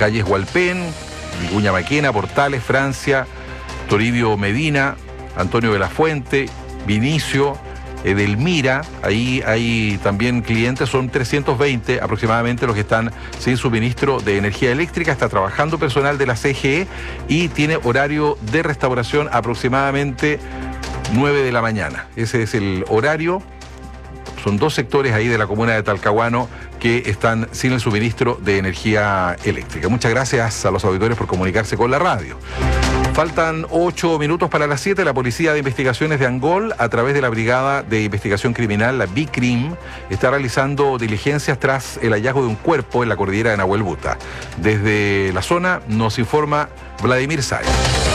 calles Hualpén, Vicuña Maquena, Portales, Francia, Toribio Medina, Antonio de la Fuente, Vinicio, Edelmira. Ahí hay también clientes, son 320 aproximadamente los que están sin suministro de energía eléctrica. Está trabajando personal de la CGE y tiene horario de restauración aproximadamente 9 de la mañana. Ese es el horario. Son 2 sectores ahí de la comuna de Talcahuano que están sin el suministro de energía eléctrica. Muchas gracias a los auditores por comunicarse con la radio. Faltan 8 minutos para las 7. La Policía de Investigaciones de Angol, a través de la Brigada de Investigación Criminal, la BICRIM, está realizando diligencias tras el hallazgo de un cuerpo en la cordillera de Nahuelbuta. Desde la zona nos informa Vladimir Sáenz.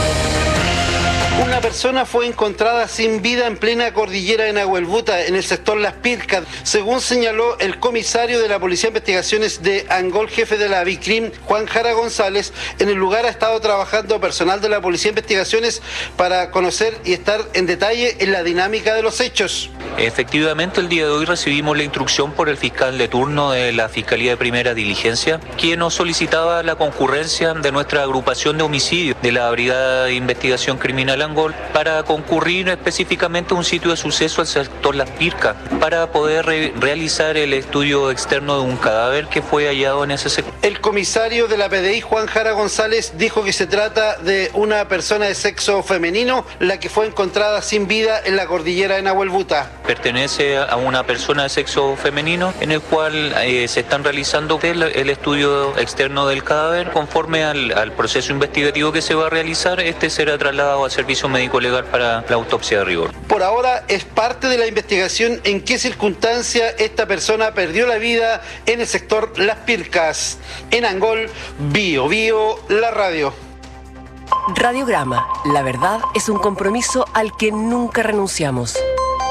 Una persona fue encontrada sin vida en plena cordillera de Nahuelbuta, en el sector Las Pircas. Según señaló el comisario de la Policía de Investigaciones de Angol, jefe de la BICRIM, Juan Jara González, en el lugar ha estado trabajando personal de la Policía de Investigaciones para conocer y estar en detalle en la dinámica de los hechos. Efectivamente, el día de hoy recibimos la instrucción por el fiscal de turno de la Fiscalía de Primera Diligencia, quien nos solicitaba la concurrencia de nuestra agrupación de homicidios de la Brigada de Investigación Criminal Angol para concurrir específicamente a un sitio de suceso al sector Las Pircas para poder realizar el estudio externo de un cadáver que fue hallado en ese sector. El comisario de la PDI, Juan Jara González, dijo que se trata de una persona de sexo femenino, la que fue encontrada sin vida en la cordillera de Nahuelbuta. Pertenece a una persona de sexo femenino en el cual se están realizando el estudio externo del cadáver. Conforme al proceso investigativo que se va a realizar, este será trasladado al servicio médico legal para la autopsia de rigor. Por ahora es parte de la investigación en qué circunstancia esta persona perdió la vida en el sector Las Pircas. En Angol, Bio Bio, la radio. Radiograma, la verdad es un compromiso al que nunca renunciamos.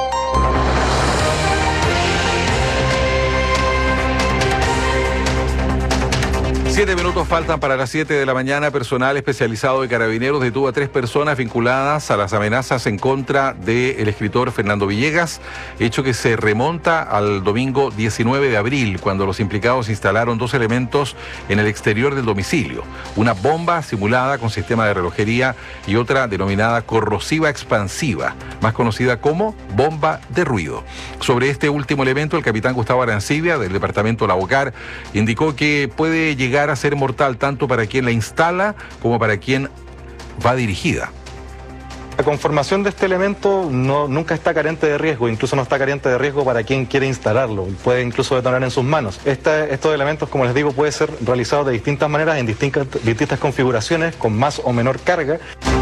7 minutos faltan para las 7 de la mañana. Personal especializado de Carabineros detuvo a 3 personas vinculadas a las amenazas en contra del escritor Fernando Villegas, hecho que se remonta al domingo 19 de abril, cuando los implicados instalaron 2 elementos en el exterior del domicilio: una bomba simulada con sistema de relojería y otra denominada corrosiva expansiva, más conocida como bomba de ruido. Sobre este último elemento, el capitán Gustavo Arancibia, del departamento La Bocar, indicó que puede llegar a ser mortal tanto para quien la instala como para quien va dirigida. La conformación de este elemento nunca está carente de riesgo, incluso no está carente de riesgo para quien quiere instalarlo, puede incluso detonar en sus manos. Estos elementos, como les digo, pueden ser realizados de distintas maneras, en distintas configuraciones, con más o menor carga.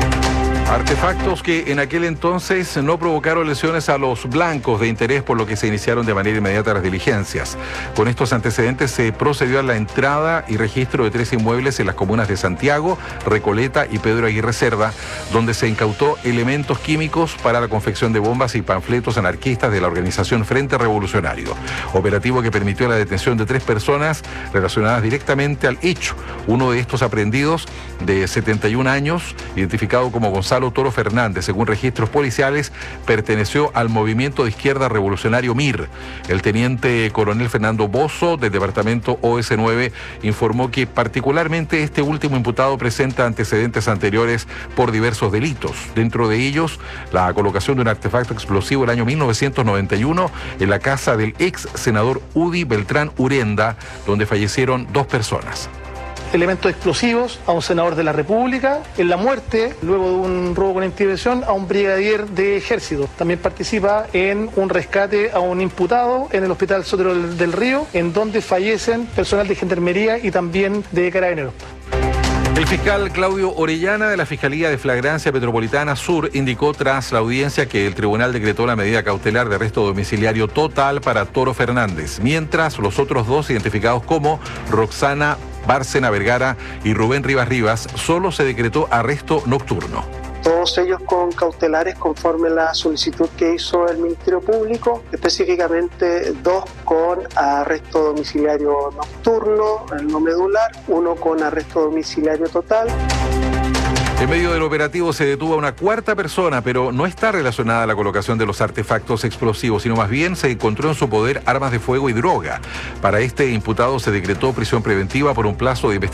Artefactos que en aquel entonces no provocaron lesiones a los blancos de interés, por lo que se iniciaron de manera inmediata las diligencias. Con estos antecedentes se procedió a la entrada y registro de 3 inmuebles en las comunas de Santiago, Recoleta y Pedro Aguirre Cerda, donde se incautó elementos químicos para la confección de bombas y panfletos anarquistas de la organización Frente Revolucionario. Operativo que permitió la detención de 3 personas relacionadas directamente al hecho. Uno de estos aprehendidos, de 71 años, identificado como Gonzalo Toro Fernández, según registros policiales, perteneció al movimiento de izquierda revolucionario MIR. El teniente coronel Fernando Bozo, del departamento OS9, informó que particularmente este último imputado presenta antecedentes anteriores por diversos delitos. Dentro de ellos, la colocación de un artefacto explosivo el año 1991 en la casa del ex senador Udi Beltrán Urenda, donde fallecieron 2 personas. Elementos explosivos a un senador de la República, en la muerte, luego de un robo con intervención, a un brigadier de ejército. También participa en un rescate a un imputado en el Hospital Sotero del Río, en donde fallecen personal de gendarmería y también de Carabineros. El fiscal Claudio Orellana, de la Fiscalía de Flagrancia Metropolitana Sur, indicó tras la audiencia que el tribunal decretó la medida cautelar de arresto domiciliario total para Toro Fernández, mientras los otros 2, identificados como Roxana Bárcena Vergara y Rubén Rivas Rivas, solo se decretó arresto nocturno. Todos ellos con cautelares conforme a la solicitud que hizo el Ministerio Público, específicamente 2 con arresto domiciliario nocturno, el no medular, 1 con arresto domiciliario total. En medio del operativo se detuvo a una 4ª persona, pero no está relacionada a la colocación de los artefactos explosivos, sino más bien se encontró en su poder armas de fuego y droga. Para este imputado se decretó prisión preventiva por un plazo de investigación